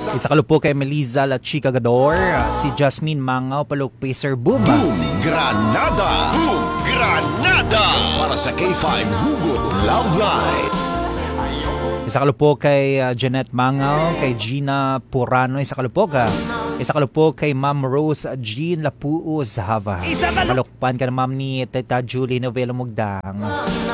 Isa kalupok kay Melissa La Chica Gador, si Jasmine Mangaw, Palok Pacer, Boom! Boom Granada! Boom Granada! Para sa K5 Hugot Love Life. Isa kalupok kay Janet Mangaw, kay Gina Purano, isa kalupok kay Ma'am Rose Jean Lapuo Zahava. Palokpan ka na Ma'am ni Tita Julie Novelo Mugdang.